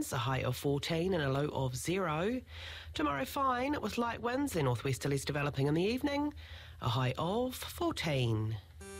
winds, a high of 14 and a low of 0. Tomorrow fine with light winds, the northwesterlies developing in the evening, a high of 14.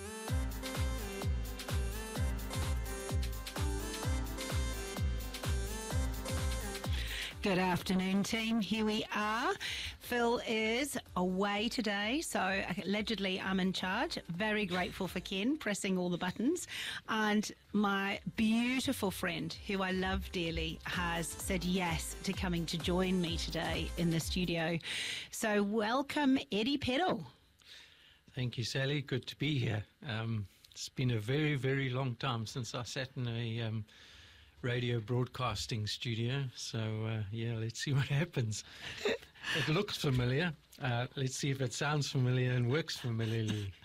Good afternoon, team. Here we are. Phil is away today, so allegedly I'm in charge. Very grateful for Ken pressing all the buttons. And my beautiful friend, who I love dearly, has said yes to coming to join me today in the studio. So welcome, Eddie Peddle. Thank you, Sally. Good to be here. It's been a very, very long time since I sat in a radio broadcasting studio. So, let's see what happens. It looks familiar. Let's see if it sounds familiar and works familiarly.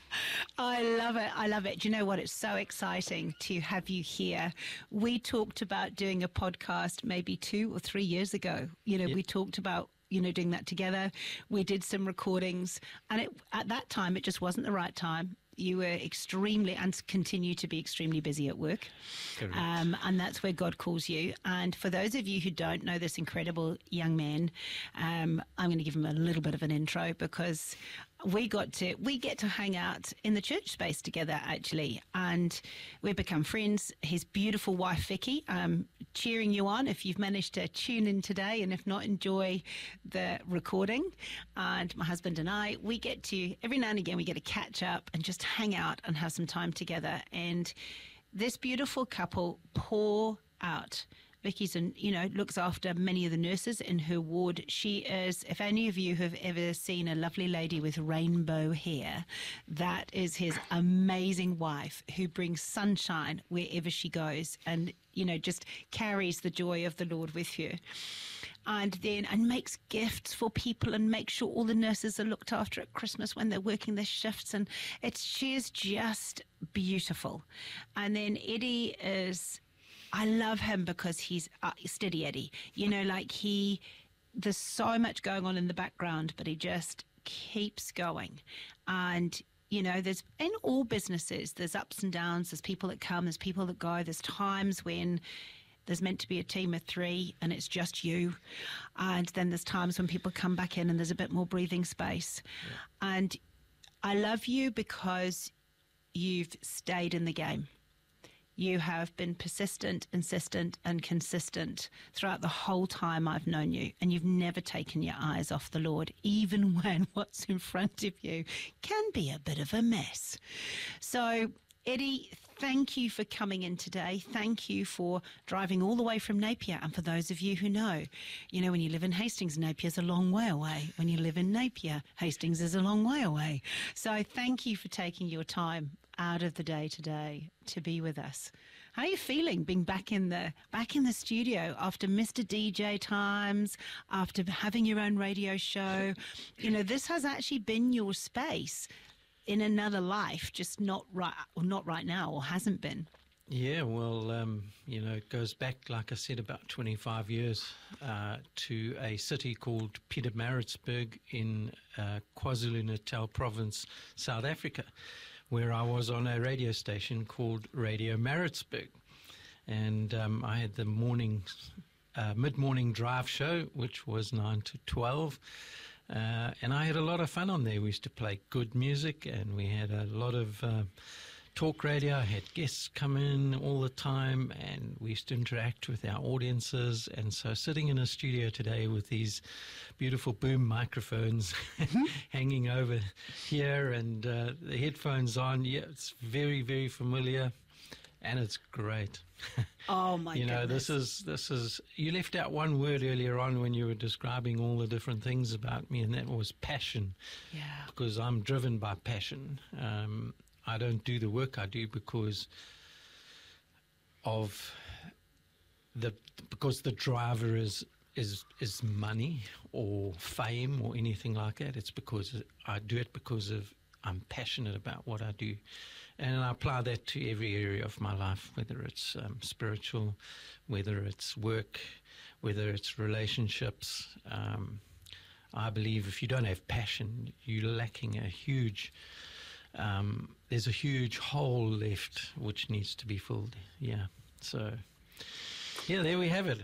I love it. I love it. Do you know what? It's so exciting to have you here. We talked about doing a podcast maybe 2 or 3 years ago. We talked about doing that together. We did some recordings, and at that time, it just wasn't the right time. You were extremely, and continue to be extremely busy at work. Correct. And that's where God calls you. And for those of you who don't know this incredible young man, I'm going to give him a little bit of an intro, because we get to hang out in the church space together, actually, and we've become friends. His beautiful wife, Vicky, cheering you on if you've managed to tune in today, and if not, enjoy the recording. And my husband and I, we get to, every now and again, we get to catch up and just hang out and have some time together. And this beautiful couple pour out. Vicky's looks after many of the nurses in her ward. She is, if any of you have ever seen a lovely lady with rainbow hair, that is his amazing wife, who brings sunshine wherever she goes, and just carries the joy of the Lord with her. And makes gifts for people, and makes sure all the nurses are looked after at Christmas when they're working their shifts. And she is just beautiful. And then Eddie is, I love him because he's steady Eddie. There's so much going on in the background, but he just keeps going. And there's, in all businesses, there's ups and downs. There's people that come, there's people that go. There's times when there's meant to be a team of 3 and it's just you. And then there's times when people come back in and there's a bit more breathing space. Yeah. And I love you because you've stayed in the game. You have been persistent, insistent, and consistent throughout the whole time I've known you. And you've never taken your eyes off the Lord, even when what's in front of you can be a bit of a mess. So, Eddie, thank you for coming in today. Thank you for driving all the way from Napier. And for those of you who know, when you live in Hastings, Napier's a long way away. When you live in Napier, Hastings is a long way away. So thank you for taking your time out of the day today to be with us. How are you feeling being back in the studio after Mr. DJ times, after having your own radio show? This has actually been your space in another life, just not right now, or hasn't been. Yeah, well, it goes back, like I said, about 25 years to a city called Pietermaritzburg in KwaZulu-Natal province, South Africa, where I was on a radio station called Radio Maritzburg. And I had the mid-morning drive show, which was 9 to 12. And I had a lot of fun on there. We used to play good music, and we had a lot of talk radio. I had guests come in all the time, and we used to interact with our audiences. And so sitting in a studio today with these beautiful boom microphones hanging over here, and the headphones on, it's very, very familiar, and it's great. Oh my goodness. This is you left out one word earlier on when you were describing all the different things about me, and that was passion. Yeah. Because I'm driven by passion. I don't do the work I do because the driver is money or fame or anything like that. It's because I do it because I'm passionate about what I do. And I apply that to every area of my life, whether it's spiritual, whether it's work, whether it's relationships. I believe if you don't have passion, you're lacking there's a huge hole left which needs to be filled. Yeah. So, yeah, there we have it.